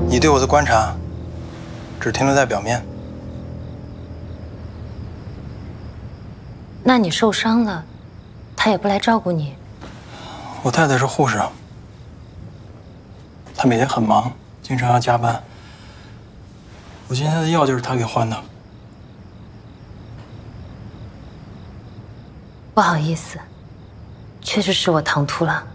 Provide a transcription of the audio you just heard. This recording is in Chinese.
你对我的观察只停留在表面。 那你受伤了，他也不来照顾你？ 我太太是护士，她每天很忙，经常要加班。我今天的药就是她给换的。 不好意思，确实是我唐突了。